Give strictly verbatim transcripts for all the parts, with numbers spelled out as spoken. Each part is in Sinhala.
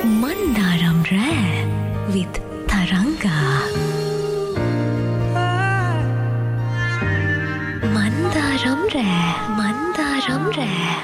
Mandaram Rare with Taranga. Mandaram Rare, Mandaram Rare.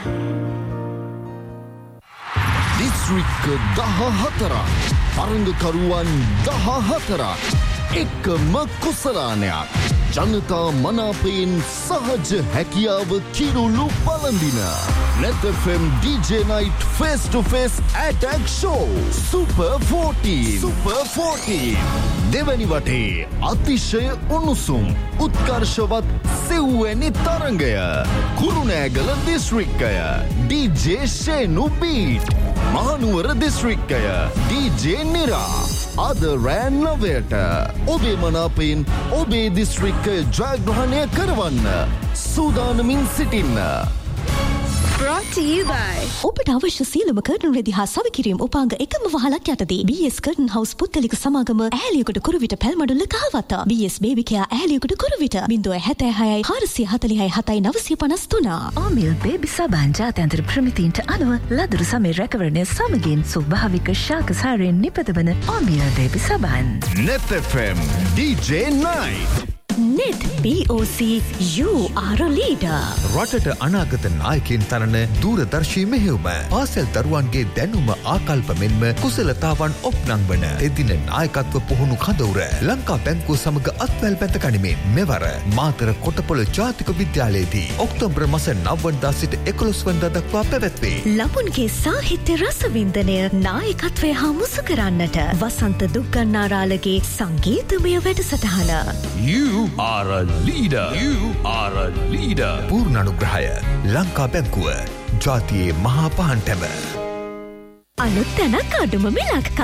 District දහහතරක් තරඟකරුවන් දහහතරක් එකම කුසලානයක් ජනතා මනාපයෙන් සහජ හැකියාව කිරුළු පළඳින Net F M D J Night Face to Face Attack Show Super fourteen Super fourteen දෙවැනි වටේ අතිශය උණුසුම් උත්කර්ෂවත් සෙව්වැනි තරඟය Kurunegala දිස්ත්‍රික්කය D J ෂේනු beat Mahanuwara දිස්ත්‍රික්කය D J නිරා අද රෑ නවයට ඔබේ මනාපයෙන් ඔබේ දිස්ත්‍රික්කය ජයග්‍රහණය කරවන්න සූදානමින් සිටින්න. Brought to you by ඔබට අවශ්‍ය සියලුම කර්ටන් රෙදි හා සවිකිරීම් උපාංග එකම වහලක් යටතේ B S Curtain House පුත්තලික සමාගම ඈලියකට Kuruwita Pelmadulla කහවත්තා B S Baby Care ඈලියකට Kuruwita zero सात छह चार चार चार सात नौ पाँच तीन Amil Baby Saban ජාත්‍යන්තර ප්‍රමිතීන්ට අනුව ලදරු සමේ රැකවරණය සමගින් ස්වභාවික ශාකසාරයෙන් නිපදවන Amil Baby Saban. Net F M D J Night Net B O C you are a leader. රටට අනාගත නායකයන් තරන දූරදර්ශී මෙහෙයුම පාසල් දරුවන්ගේ දැනුම ආකල්ප මෙන්ම කුසලතාවන් ඔප්නංවන එදින නායකත්ව පුහුණු කඳවුර ලංකා බැංකුව සමග අත්වැල් බැඳ ගනිමින් මෙවර මාතර කොටපොළ ජාතික විද්‍යාලයේදී ඔක්තෝබර් මාස නවය වෙනිදා සිට එකොළොස් වෙනිදා දක්වා පැවැත්වේ. ලබුන්ගේ සාහිත්‍ය රසවින්දනය නායකත්වය හා මුසු කරන්නට වසන්ත දුක්ගන්නාරාලගේ සංගීතමය වැඩසටහන. You are a leader. You are a leader. පූර්ණානුග්‍රහය Lanka බැංකුව ජාතියේ මහා පහන්ටම. අලුත් තැනක් අඩුම මිලක්